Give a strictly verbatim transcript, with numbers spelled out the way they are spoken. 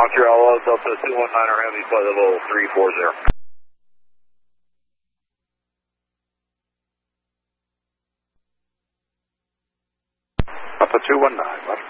Montreal, Delta two one nine, or Heavy, flight level three four zero. Delta two one nine, left.